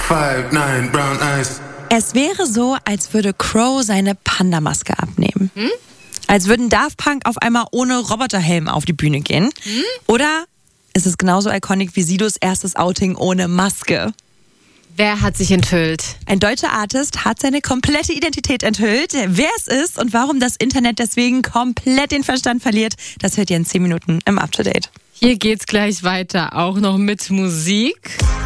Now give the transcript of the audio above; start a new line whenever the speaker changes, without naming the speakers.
5'9", brown eyes.
Es wäre so, als würde Crow seine Panda-Maske abnehmen. Als würden Daft Punk auf einmal ohne Roboterhelm auf die Bühne gehen. Oder ist es genauso iconic wie Sidos erstes Outing ohne Maske?
Wer hat sich enthüllt?
Ein deutscher Artist hat seine komplette Identität enthüllt. Wer es ist und warum das Internet deswegen komplett den Verstand verliert, das hört ihr in 10 Minuten im Up-to-Date.
Hier geht's gleich weiter, auch noch mit Musik.